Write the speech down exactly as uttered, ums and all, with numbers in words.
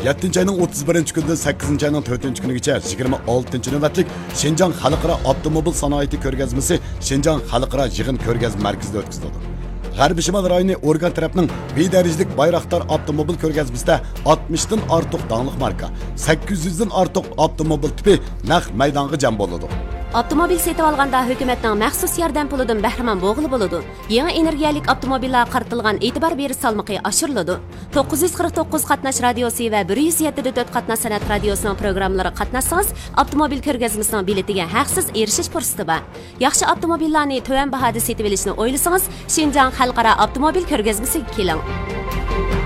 yettinchi ayning o'ttiz birinchi kunidan sakkizinchi ayning to'rtinchi kunigacha yigirma oltinchi navbatlik Şinjan Xalqaro avtomobil sanoati ko'rgazmasi Şinjan Xalqaro yig'in ko'rgazma markazida o'tkazildi. G'arbiy Shimol rayoni organ tarafining bedarajlik Bayraktar avtomobil ko'rgazmasida oltmishdan ortiq danglik marka, sakkiz yuzdan ortiq avtomobil tipi naq maydonga jam bo'ladi. Avtomobil setib olganda hukumatning maxsus yordam pulidan bahramand bo'lg'ili bo'ladi. Yangi energiyalik avtomobillar qaratilgan e'tibor berish salmoqi oshiriladi. to'qqiz yuz qirq to'qqiz qatnash radiosi va bir yuz yetti nuqta to'rt qatnash san'at radiosining programmalari qatnashsangiz, avtomobil ko'rgazmasining biletiga haqsiz erishish fursati bor. Yaxshi avtomobillarni to'van bahoda setib olishni o'ylasangiz, Şinjan Xalqaro avtomobil ko'rgazmasiga keling.